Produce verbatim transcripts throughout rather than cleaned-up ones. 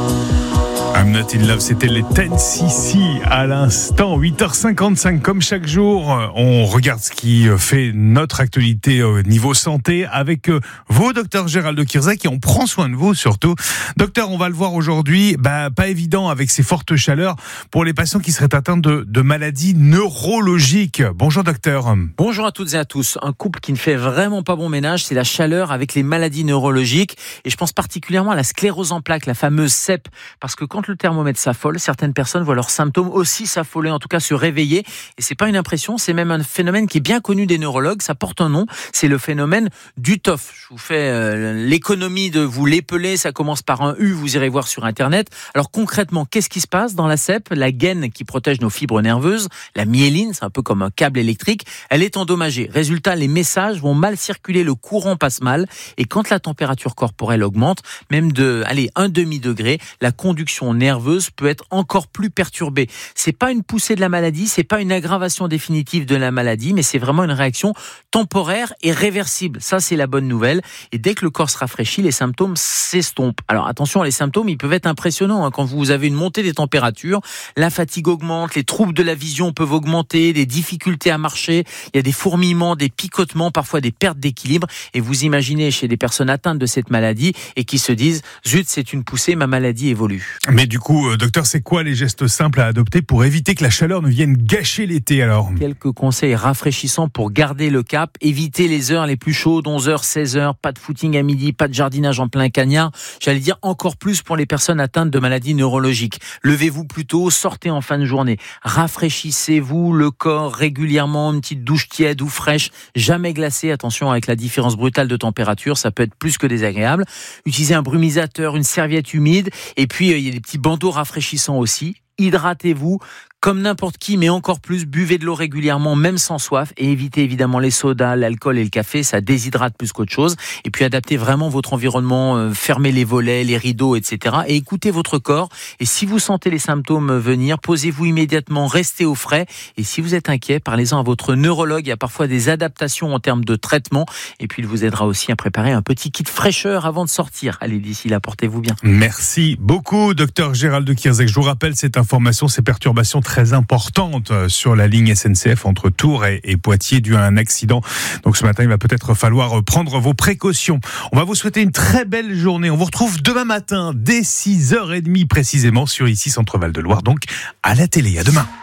I'm Not in Love, c'était les dix C C à l'instant, huit heures cinquante-cinq. Comme chaque jour, on regarde ce qui fait notre actualité au niveau santé avec vous, docteur Gérald de Kirzac, et on prend soin de vous surtout. Docteur, on va le voir aujourd'hui, bah, pas évident avec ces fortes chaleurs pour les patients qui seraient atteints de, de maladies neurologiques. Bonjour docteur. Bonjour à toutes et à tous. Un couple qui ne fait vraiment pas bon ménage, c'est la chaleur avec les maladies neurologiques. Et je pense particulièrement à la sclérose en plaques, la fameuse C E P, parce que quand le thermomètre s'affole, certaines personnes voient leurs symptômes aussi s'affoler, en tout cas se réveiller. Et c'est pas une impression, c'est même un phénomène qui est bien connu des neurologues. Ça porte un nom, c'est le phénomène du T O F. Je vous fais euh, l'économie de vous l'épeler, ça commence par un U, vous irez voir sur Internet. Alors concrètement, qu'est-ce qui se passe dans la C E P ? La gaine qui protège nos fibres nerveuses, la myéline, c'est un peu comme un câble électrique, elle est endommagée. Résultat, les messages vont mal circuler, le courant passe mal. Et quand la température corporelle augmente, même de, allez, un demi-degré, la conduction nerveuse peut être encore plus perturbée. C'est pas une poussée de la maladie, c'est pas une aggravation définitive de la maladie, mais c'est vraiment une réaction temporaire et réversible. Ça, c'est la bonne nouvelle. Et dès que le corps se rafraîchit, les symptômes s'estompent. Alors attention, les symptômes, ils peuvent être impressionnants. Hein. Quand vous avez une montée des températures, la fatigue augmente, les troubles de la vision peuvent augmenter, des difficultés à marcher, il y a des fourmillements, des picotements, parfois des pertes d'équilibre. Et vous imaginez chez des personnes atteintes de cette maladie et qui se disent « Zut, c'est une poussée, ma maladie évolue ». Mais du coup, euh, docteur, c'est quoi les gestes simples à adopter pour éviter que la chaleur ne vienne gâcher l'été alors ? Quelques conseils rafraîchissants pour garder le cap. Évitez les heures les plus chaudes, onze heures, seize heures, pas de footing à midi, pas de jardinage en plein cagnard. J'allais dire encore plus pour les personnes atteintes de maladies neurologiques. Levez-vous plus tôt, sortez en fin de journée. Rafraîchissez-vous le corps régulièrement, une petite douche tiède ou fraîche, jamais glacée. Attention avec la différence brutale de température, ça peut être plus que désagréable. Utilisez un brumisateur, une serviette humide, et puis euh, il y a des petits bandeaux rafraîchissants aussi. Hydratez-vous comme n'importe qui, mais encore plus, buvez de l'eau régulièrement, même sans soif, et évitez évidemment les sodas, l'alcool et le café, ça déshydrate plus qu'autre chose. Et puis adaptez vraiment votre environnement, euh, fermez les volets, les rideaux, et cetera. Et écoutez votre corps. Et si vous sentez les symptômes venir, posez-vous immédiatement, restez au frais. Et si vous êtes inquiet, parlez-en à votre neurologue. Il y a parfois des adaptations en termes de traitement. Et puis il vous aidera aussi à préparer un petit kit fraîcheur avant de sortir. Allez, d'ici là, portez-vous bien. Merci beaucoup, docteur Gérald de Kirzac. Je vous rappelle cette information, ces perturbations très importante sur la ligne S N C F entre Tours et, et Poitiers dû à un accident. Donc ce matin, il va peut-être falloir prendre vos précautions. On va vous souhaiter une très belle journée. On vous retrouve demain matin dès six heures trente précisément sur ici Centre Val de Loire, donc à la télé. À demain.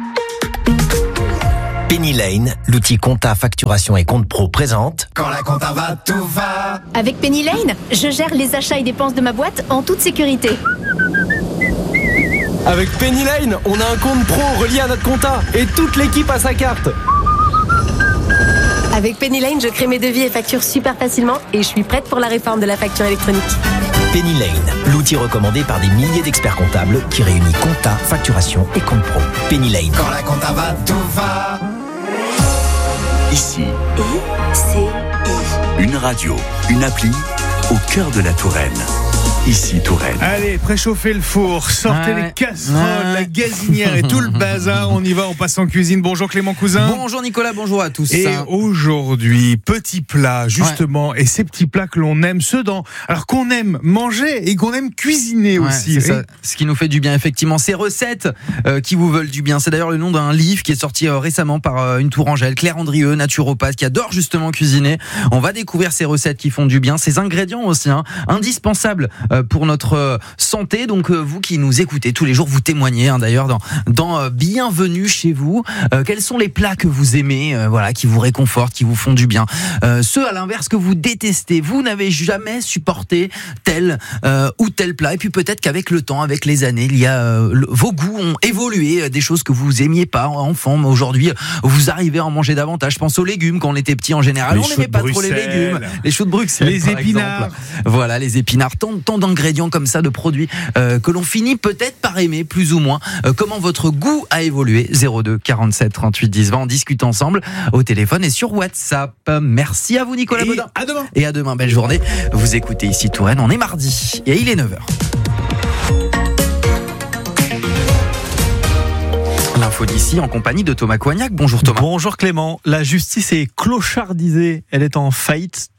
Penny Lane, l'outil compta, facturation et compte pro présente. Quand la compta va, tout va. Avec Penny Lane, je gère les achats et dépenses de ma boîte en toute sécurité. Avec Penny Lane, on a un compte pro relié à notre compta et toute l'équipe a sa carte. Avec Penny Lane, je crée mes devis et factures super facilement et je suis prête pour la réforme de la facture électronique. Penny Lane, l'outil recommandé par des milliers d'experts comptables qui réunit compta, facturation et compte pro. Penny Lane. Quand la compta va, tout va. Ici, I, C, I. une radio, une appli au cœur de la Touraine. Ici Touraine. Allez, préchauffez le four, sortez ouais. les casseroles, ouais. la gazinière et tout le bazar. On y va, on passe en cuisine. Bonjour Clément Cousin. Bonjour Nicolas, bonjour à tous. Et aujourd'hui, petits plats, justement, ouais. et ces petits plats que l'on aime, ceux dans, alors qu'on aime manger et qu'on aime cuisiner ouais, aussi. C'est ça, ce qui nous fait du bien, effectivement. Ces recettes euh, qui vous veulent du bien. C'est d'ailleurs le nom d'un livre qui est sorti euh, récemment par euh, une Tourangelle, Claire Andrieux, naturopathe, qui adore justement cuisiner. On va découvrir ces recettes qui font du bien, ces ingrédients aussi, hein, indispensables euh, pour notre santé. Donc euh, vous qui nous écoutez tous les jours, vous témoignez hein, d'ailleurs dans, dans euh, Bienvenue chez vous. Euh, quels sont les plats que vous aimez, euh, voilà, qui vous réconfortent, qui vous font du bien. Euh, ceux à l'inverse que vous détestez, vous n'avez jamais supporté tel euh, ou tel plat. Et puis peut-être qu'avec le temps, avec les années, il y a euh, le, vos goûts ont évolué, des choses que vous aimiez pas enfant, mais aujourd'hui vous arrivez à en manger davantage. Je pense aux légumes quand on était petit en général, les on n'aimait pas trop les légumes, les choux de Bruxelles, les épinards. Exemple. Voilà, les épinards, tant, tant d'ingrédients comme ça, de produits euh, que l'on finit peut-être par aimer plus ou moins. Euh, comment votre goût a évolué? Zéro deux quarante-sept trente-huit dix vingt. On discute ensemble au téléphone et sur WhatsApp. Merci à vous Nicolas et Baudin. À demain. Et à demain, belle journée. Vous écoutez ici Touraine, on est mardi et il est neuf heures. L'info d'ici en compagnie de Thomas Coignac. Bonjour Thomas. Bonjour Clément. La justice est clochardisée. Elle est en faillite.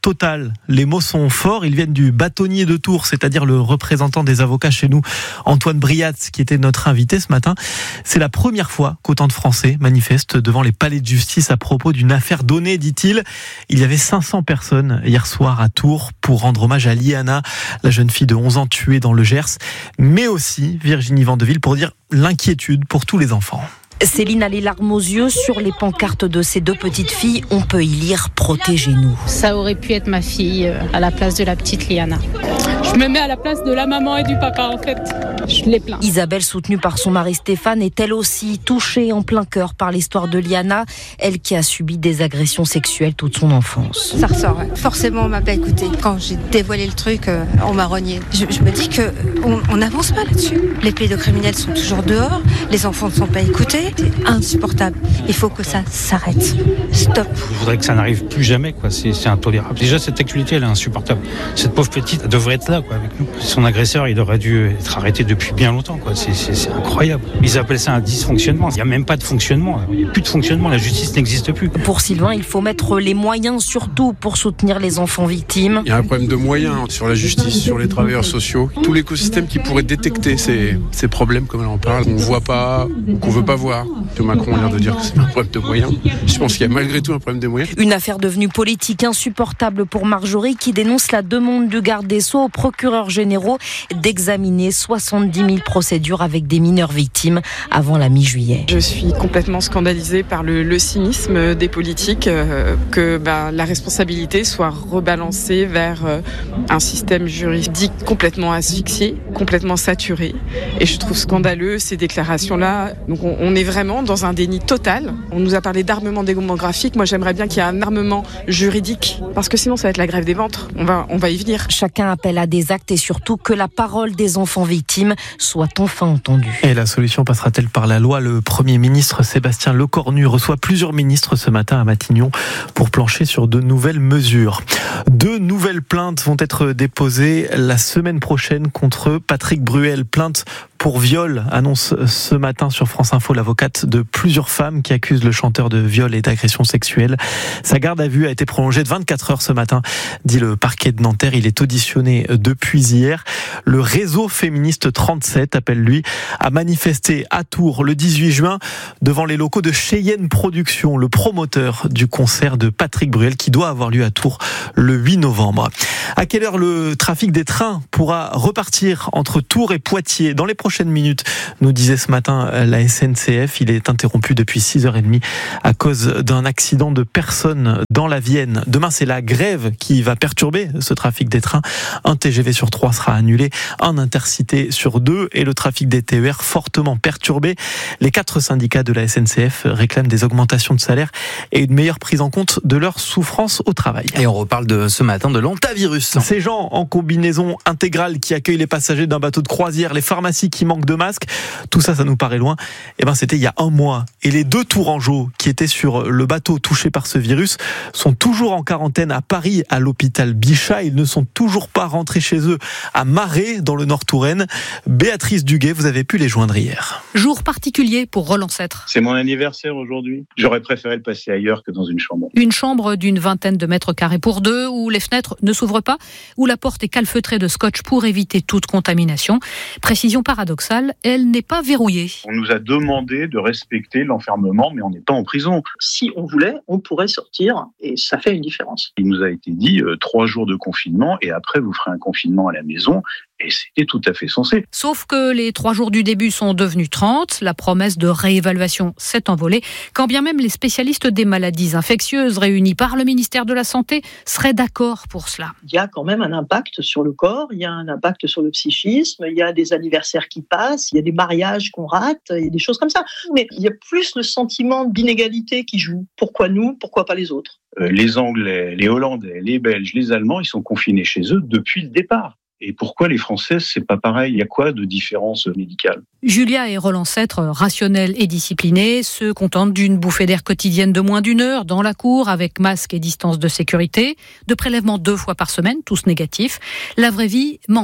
totale. Les mots sont forts, ils viennent du bâtonnier de Tours, c'est-à-dire le représentant des avocats chez nous, Antoine Briat, qui était notre invité ce matin. C'est la première fois qu'autant de Français manifestent devant les palais de justice à propos d'une affaire donnée, dit-il. Il y avait cinq cents personnes hier soir à Tours pour rendre hommage à Liana, la jeune fille de onze ans tuée dans le Gers, mais aussi Virginie Vandeville pour dire l'inquiétude pour tous les enfants. Céline a les larmes aux yeux. Sur les pancartes de ses deux petites filles, on peut y lire « Protégez-nous ». Ça aurait pu être ma fille à la place de la petite Liana. Je me mets à la place de la maman et du papa en fait. Je les plains. Isabelle, soutenue par son mari Stéphane, est elle aussi touchée en plein cœur par l'histoire de Liana, elle qui a subi des agressions sexuelles toute son enfance. Ça ressort, ouais. Forcément on m'a pas écouté. Quand j'ai dévoilé le truc, euh, on m'a renié. Je, je me dis qu'on n'avance pas là-dessus. Les pédocriminels sont toujours dehors, les enfants ne sont pas écoutés. C'est insupportable. Il faut que ça s'arrête. Stop. Je voudrais que ça n'arrive plus jamais, quoi. C'est, c'est intolérable. Déjà, cette actualité, elle est insupportable. Cette pauvre petite, elle devrait être là, quoi, avec nous. Son agresseur, il aurait dû être arrêté depuis bien longtemps, quoi. C'est, c'est, c'est incroyable. Ils appellent ça un dysfonctionnement. Il n'y a même pas de fonctionnement. Il n'y a plus de fonctionnement. La justice n'existe plus. Pour Sylvain, il faut mettre les moyens, surtout pour soutenir les enfants victimes. Il y a un problème de moyens sur la justice, sur les travailleurs sociaux. Tout l'écosystème qui pourrait détecter ces, ces problèmes, comme elle en parle, qu'on ne voit pas, qu'on ne veut pas voir. Macron a l'air de dire que c'est un problème de moyens. Je pense qu'il y a malgré tout un problème de moyens. Une affaire devenue politique insupportable pour Marjorie qui dénonce la demande du garde des Sceaux aux procureurs généraux d'examiner soixante-dix mille procédures avec des mineurs victimes avant la mi-juillet. Je suis complètement scandalisée par le, le cynisme des politiques, euh, que bah, la responsabilité soit rebalancée vers euh, un système juridique complètement asphyxié, complètement saturé. Et je trouve scandaleux ces déclarations-là. Donc on, on est vraiment dans un déni total. On nous a parlé d'armement démographique. Moi, j'aimerais bien qu'il y ait un armement juridique, parce que sinon, ça va être la grève des ventres. On va, on va y venir. Chacun appelle à des actes et surtout que la parole des enfants victimes soit enfin entendue. Et la solution passera-t-elle par la loi ? Le Premier ministre Sébastien Lecornu reçoit plusieurs ministres ce matin à Matignon pour plancher sur de nouvelles mesures. Deux nouvelles plaintes vont être déposées la semaine prochaine contre Patrick Bruel. Plainte pour viol, annonce ce matin sur France Info l'avocate de plusieurs femmes qui accusent le chanteur de viol et d'agression sexuelle. Sa garde à vue a été prolongée de vingt-quatre heures ce matin, dit le parquet de Nanterre. Il est auditionné depuis hier. Le réseau féministe trente-sept appelle lui à manifester à Tours le dix-huit juin devant les locaux de Cheyenne Productions, le promoteur du concert de Patrick Bruel qui doit avoir lieu à Tours le huit novembre. À quelle heure le trafic des trains pourra repartir entre Tours et Poitiers ? Dans les prochaines minutes, nous disait ce matin la S N C F. Il est interrompu depuis six heures trente à cause d'un accident de personnes dans la Vienne. Demain, c'est la grève qui va perturber ce trafic des trains. Un T G V sur trois sera annulé, un Intercité sur deux et le trafic des T E R fortement perturbé. Les quatre syndicats de la S N C F réclament des augmentations de salaire et une meilleure prise en compte de leur souffrance au travail. Et on reparle de ce matin de l'antavirus. Ces gens en combinaison intégrale qui accueillent les passagers d'un bateau de croisière, les pharmacies qui manquent de masques, tout ça, ça nous paraît loin. Eh ben, c'était il y a un mois. Et les deux Tourangeaux qui étaient sur le bateau touché par ce virus sont toujours en quarantaine à Paris, à l'hôpital Bichat. Ils ne sont toujours pas rentrés chez eux à Marais, dans le Nord-Touraine. Béatrice Duguay, vous avez pu les joindre hier. Jour particulier pour Roland Sêtre. C'est mon anniversaire aujourd'hui. J'aurais préféré le passer ailleurs que dans une chambre. Une chambre d'une vingtaine de mètres carrés pour deux, où les fenêtres ne s'ouvrent pas, où la porte est calfeutrée de scotch pour éviter toute contamination. Précision paradoxale, elle n'est pas verrouillée. On nous a demandé de respecter l'enfermement, mais en étant en prison. Si on voulait, on pourrait sortir, et ça fait une différence. Il nous a été dit euh, trois jours de confinement, et après vous ferez un confinement à la maison. Et c'était tout à fait sensé. Sauf que les trois jours du début sont devenus trente. La promesse de réévaluation s'est envolée. Quand bien même les spécialistes des maladies infectieuses réunis par le ministère de la Santé seraient d'accord pour cela. Il y a quand même un impact sur le corps, il y a un impact sur le psychisme, il y a des anniversaires qui passent, il y a des mariages qu'on rate, il y a des choses comme ça. Mais il y a plus le sentiment d'inégalité qui joue. Pourquoi nous, pourquoi pas les autres ? euh, Les Anglais, les Hollandais, les Belges, les Allemands, ils sont confinés chez eux depuis le départ. Et pourquoi les Français, c'est pas pareil ? Il y a quoi de différence médicale ? Julia et Roland Sêtre, rationnels et disciplinés, se contentent d'une bouffée d'air quotidienne de moins d'une heure dans la cour avec masque et distance de sécurité, de prélèvements deux fois par semaine, tous négatifs. La vraie vie manque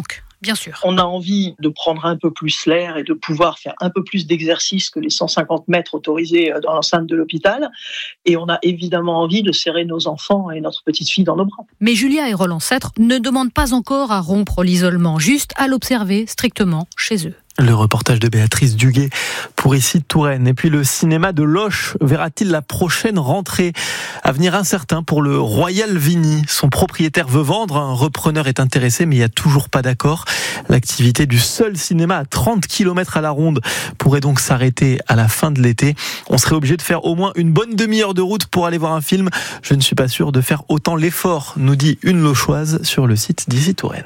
Bien sûr. On a envie de prendre un peu plus l'air et de pouvoir faire un peu plus d'exercice que les cent cinquante mètres autorisés dans l'enceinte de l'hôpital. Et on a évidemment envie de serrer nos enfants et notre petite fille dans nos bras. Mais Julia et Roland Sêtre ne demandent pas encore à rompre l'isolement, juste à l'observer strictement chez eux. Le reportage de Béatrice Duguet pour Ici Touraine. Et puis le cinéma de Loches verra-t-il la prochaine rentrée? Avenir incertain pour le Royal Vigny. Son propriétaire veut vendre, un repreneur est intéressé, mais il n'y a toujours pas d'accord. L'activité du seul cinéma à trente kilomètres à la ronde pourrait donc s'arrêter à la fin de l'été. On serait obligé de faire au moins une bonne demi-heure de route pour aller voir un film. Je ne suis pas sûr de faire autant l'effort, nous dit une Lochoise sur le site d'Ici Touraine.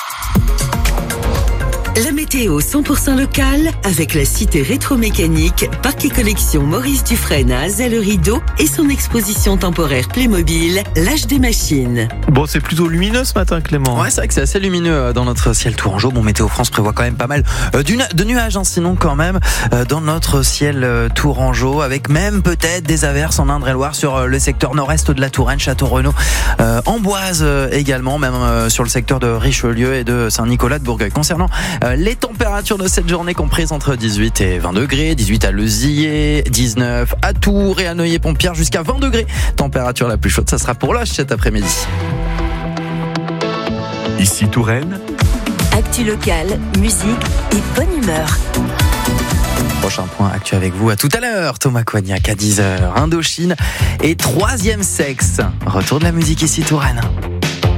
La météo cent pour cent locale avec la cité rétro-mécanique, parc et collection Maurice Dufresne à Azay-le-Rideau et son exposition temporaire Playmobil, l'âge des machines. Bon, c'est plutôt lumineux ce matin, Clément. Ouais, c'est vrai que c'est assez lumineux dans notre ciel tourangeau. Bon, Météo France prévoit quand même pas mal de nuages, hein, sinon quand même dans notre ciel tourangeau, avec même peut-être des averses en Indre-et-Loire sur le secteur nord-est de la Touraine, Château-Renaud, euh, Amboise également, même euh, sur le secteur de Richelieu et de Saint-Nicolas de Bourgueil. Concernant les températures de cette journée comprises entre dix-huit et vingt degrés, dix-huit à Lezier, dix-neuf à Tours et à Neuilly-Pont-Pierre, jusqu'à vingt degrés. Température la plus chaude, ça sera pour Loches cet après-midi. Ici Touraine. Actu locale, musique et bonne humeur. Prochain point actu avec vous à tout à l'heure. Thomas Coignac à dix heures. Indochine et troisième sexe. Retour de la musique Ici Touraine.